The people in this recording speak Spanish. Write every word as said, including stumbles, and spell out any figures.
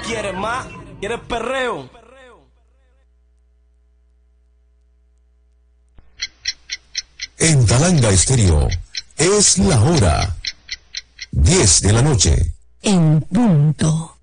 quieres más? ¿Quieres perreo? En Talanga Estéreo es la hora diez de la noche. En punto.